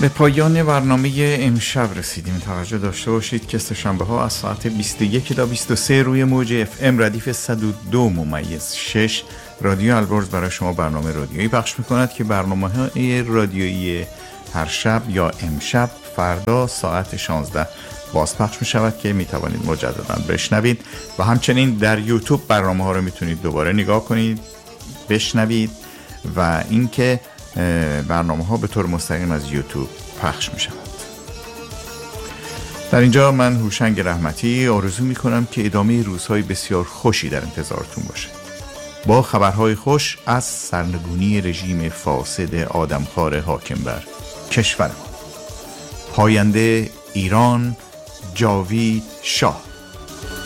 به پایان برنامه امشب رسیدیم. توجه داشته باشید که سه‌شنبه ها از ساعت 21 تا 23 روی موج FM ردیف 102.6 رادیو البرز برای شما برنامه رادیویی پخش می‌کند که برنامه‌های رادیویی هر شب یا امشب فردا ساعت 16 بازپخش می‌شود که می‌توانید مجدداً بشنوید و همچنین در یوتیوب برنامه‌ها رو می‌تونید دوباره نگاه کنید، بشنوید و اینکه برنامه‌ها به طور مستقیم از یوتیوب پخش می‌شود. در اینجا من هوشنگ رحمتی آرزو می‌کنم که ادامه روزهای بسیار خوشی در انتظارتون باشه، با خبرهای خوش از سرنگونی رژیم فاسد آدمخوار حاکم بر کشورمان. پاینده ایران، جاوید شاه.